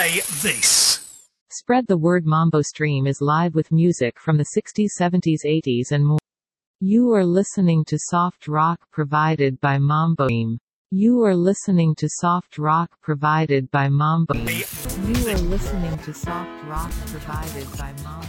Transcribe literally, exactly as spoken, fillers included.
Play this. Spread the word. Mambo Stream is live with music from the sixties, seventies, eighties and more. You are listening to soft rock provided by Mambo Stream. You are listening to soft rock provided by Mambo. You are listening to soft rock provided by Mambo.